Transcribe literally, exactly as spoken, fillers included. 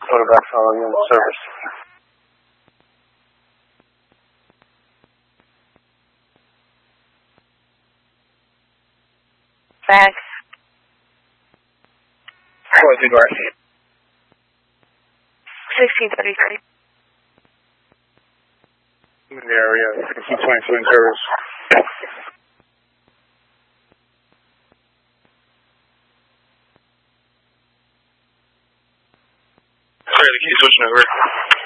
photographs on the service. Thanks. What's the address? sixteen thirty-three. In the area, sixteen twenty-seven Terrace. Sorry, can you switch over?